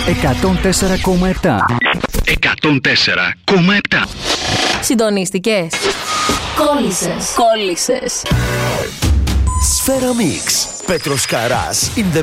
104,7. 104,7. Συντονίστηκες? Κόλλησες. Σφαίρα Mix. Πέτρος Καράς in the